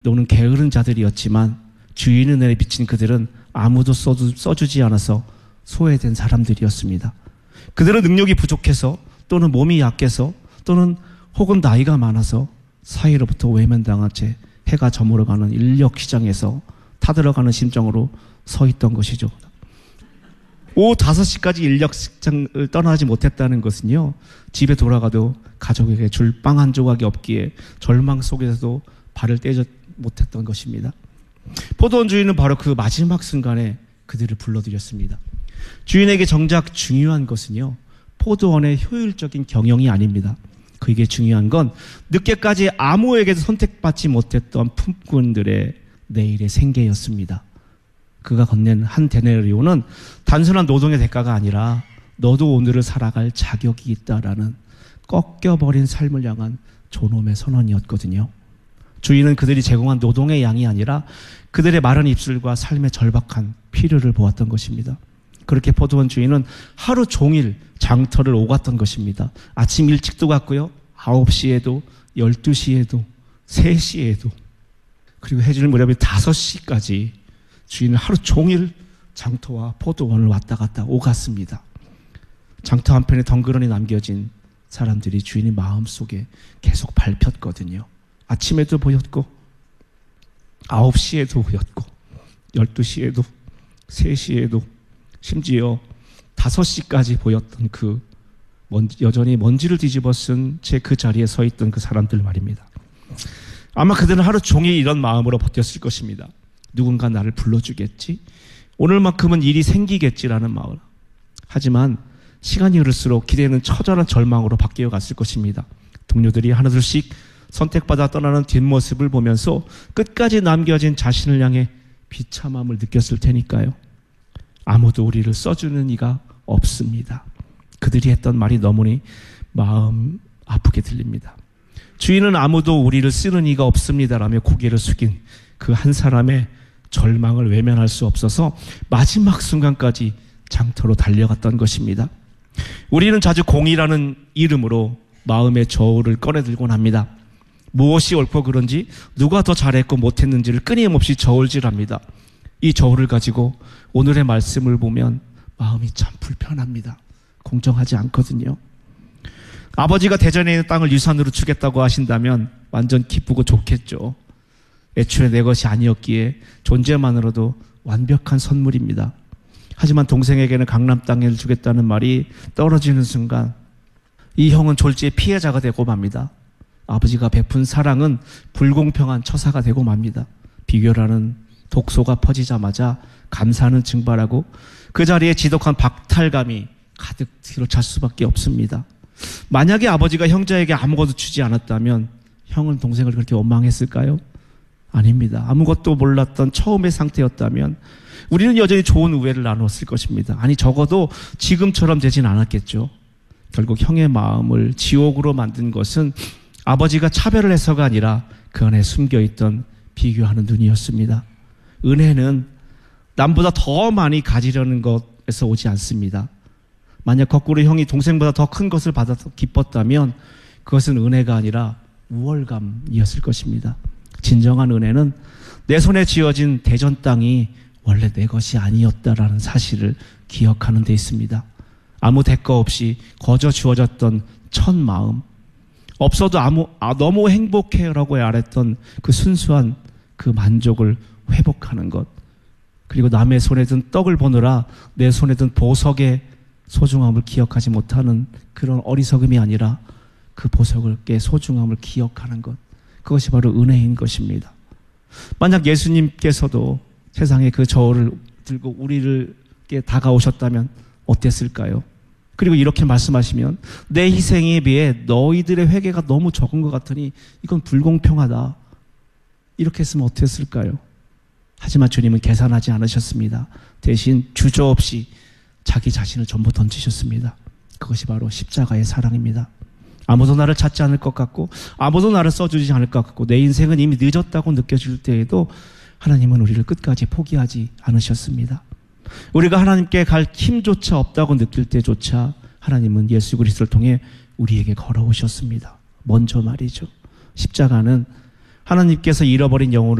또는 게으른 자들이었지만 주인 은혜에 비친 그들은 아무도 써주지 않아서 소외된 사람들이었습니다. 그들은 능력이 부족해서 또는 몸이 약해서 또는 혹은 나이가 많아서 사회로부터 외면당한 채 해가 저물어가는 인력 시장에서 타들어가는 심정으로 서 있던 것이죠. 오후 5시까지 인력 시장을 떠나지 못했다는 것은요, 집에 돌아가도 가족에게 줄 빵 한 조각이 없기에 절망 속에서도 발을 떼지 못했던 것입니다. 포도원 주인은 바로 그 마지막 순간에 그들을 불러들였습니다. 주인에게 정작 중요한 것은요, 포도원의 효율적인 경영이 아닙니다. 그에게 중요한 건 늦게까지 아무에게도 선택받지 못했던 품꾼들의 내일의 생계였습니다. 그가 건넨 한 데나리온은 단순한 노동의 대가가 아니라 너도 오늘을 살아갈 자격이 있다라는 꺾여버린 삶을 향한 존엄의 선언이었거든요. 주인은 그들이 제공한 노동의 양이 아니라 그들의 마른 입술과 삶의 절박한 필요를 보았던 것입니다. 그렇게 포도원 주인은 하루 종일 장터를 오갔던 것입니다. 아침 일찍도 갔고요, 9시에도 12시에도 3시에도, 그리고 해질 무렵에 5시까지 주인은 하루 종일 장터와 포도원을 왔다 갔다 오갔습니다. 장터 한편에 덩그러니 남겨진 사람들이 주인의 마음속에 계속 밟혔거든요. 아침에도 보였고 9시에도 보였고 12시에도 3시에도 심지어 5시까지 보였던 그 여전히 먼지를 뒤집어 쓴 채 그 자리에 서 있던 그 사람들 말입니다. 아마 그들은 하루 종일 이런 마음으로 버텼을 것입니다. 누군가 나를 불러주겠지, 오늘만큼은 일이 생기겠지라는 마음. 하지만 시간이 흐를수록 기대는 처절한 절망으로 바뀌어 갔을 것입니다. 동료들이 하나둘씩 선택받아 떠나는 뒷모습을 보면서 끝까지 남겨진 자신을 향해 비참함을 느꼈을 테니까요. 아무도 우리를 써주는 이가 없습니다. 그들이 했던 말이 너무니 마음 아프게 들립니다. 주인은 아무도 우리를 쓰는 이가 없습니다라며 고개를 숙인 그 한 사람의 절망을 외면할 수 없어서 마지막 순간까지 장터로 달려갔던 것입니다. 우리는 자주 공의라는 이름으로 마음의 저울을 꺼내들곤 합니다. 무엇이 옳고 그런지, 누가 더 잘했고 못했는지를 끊임없이 저울질합니다. 이 저울을 가지고 오늘의 말씀을 보면 마음이 참 불편합니다. 공정하지 않거든요. 아버지가 대전에 있는 땅을 유산으로 주겠다고 하신다면 완전 기쁘고 좋겠죠. 애초에 내 것이 아니었기에 존재만으로도 완벽한 선물입니다. 하지만 동생에게는 강남 땅을 주겠다는 말이 떨어지는 순간 이 형은 졸지의 피해자가 되고 맙니다. 아버지가 베푼 사랑은 불공평한 처사가 되고 맙니다. 비교라는 독소가 퍼지자마자 감사는 증발하고 그 자리에 지독한 박탈감이 가득 뒤로찰 수밖에 없습니다. 만약에 아버지가 형제에게 아무것도 주지 않았다면 형은 동생을 그렇게 원망했을까요? 아닙니다. 아무것도 몰랐던 처음의 상태였다면 우리는 여전히 좋은 우애를 나눴을 것입니다. 아니, 적어도 지금처럼 되진 않았겠죠. 결국 형의 마음을 지옥으로 만든 것은 아버지가 차별을 해서가 아니라 그 안에 숨겨있던 비교하는 눈이었습니다. 은혜는 남보다 더 많이 가지려는 것에서 오지 않습니다. 만약 거꾸로 형이 동생보다 더 큰 것을 받아서 기뻤다면 그것은 은혜가 아니라 우월감이었을 것입니다. 진정한 은혜는 내 손에 쥐어진 대전 땅이 원래 내 것이 아니었다라는 사실을 기억하는 데 있습니다. 아무 대가 없이 거저 주어졌던 첫 마음, 없어도 너무 행복해라고 말했던 그 순수한 그 만족을 회복하는 것, 그리고 남의 손에 든 떡을 보느라 내 손에 든 보석의 소중함을 기억하지 못하는 그런 어리석음이 아니라 그 보석의 소중함을 기억하는 것, 그것이 바로 은혜인 것입니다. 만약 예수님께서도 세상에 그 저울을 들고 우리에게 다가오셨다면 어땠을까요? 그리고 이렇게 말씀하시면 내 희생에 비해 너희들의 회개가 너무 적은 것 같으니 이건 불공평하다, 이렇게 했으면 어땠을까요? 하지만 주님은 계산하지 않으셨습니다. 대신 주저없이 자기 자신을 전부 던지셨습니다. 그것이 바로 십자가의 사랑입니다. 아무도 나를 찾지 않을 것 같고 아무도 나를 써주지 않을 것 같고 내 인생은 이미 늦었다고 느껴질 때에도 하나님은 우리를 끝까지 포기하지 않으셨습니다. 우리가 하나님께 갈 힘조차 없다고 느낄 때조차 하나님은 예수 그리스도를 통해 우리에게 걸어오셨습니다. 먼저 말이죠. 십자가는 하나님께서 잃어버린 영혼을